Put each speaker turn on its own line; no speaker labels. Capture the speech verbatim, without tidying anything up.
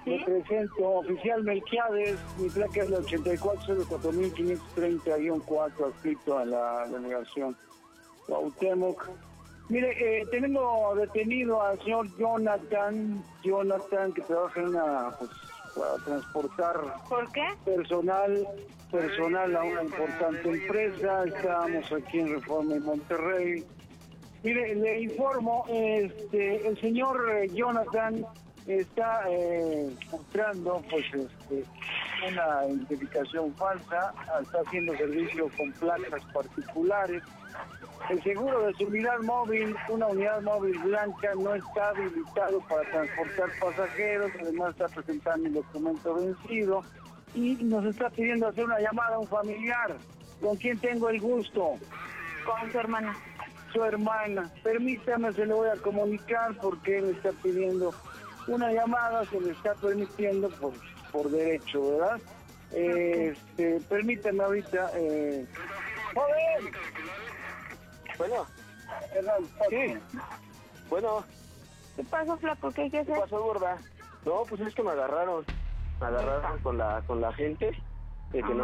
¿Sí?
Me presento, oficial Melquiades, mi placa es la ochenta y cuatro cero cuatro mil quinientos treinta guión cuatro, adscrito a la delegación Cuauhtémoc. Mire, eh, tenemos detenido al señor Jonathan, Jonathan, que trabaja en una, pues, para transportar
¿Por qué?
personal, personal a una importante empresa. Estábamos aquí en Reforma en Monterrey. Mire, le informo, este, el señor eh, Jonathan está eh, mostrando, pues, este, una identificación falsa, está haciendo servicio con placas particulares. El seguro de su unidad móvil, una unidad móvil blanca, no está habilitado para transportar pasajeros, además está presentando un documento vencido y nos está pidiendo hacer una llamada a un familiar. ¿Con quién tengo el gusto?
Con su hermana.
Su hermana. Permítame, se le voy a comunicar porque él está pidiendo una llamada, se le está permitiendo por, por derecho, ¿verdad? Eh, este, permítame ahorita. Eh... ¡Joven!
Bueno,
Hernán,
sí. Bueno,
¿Qué pasó, flaco? ¿Qué hay que
¿qué
hacer?
pasó, gorda? No, pues es que me agarraron. Me agarraron con la con la gente de que
Ajá.
no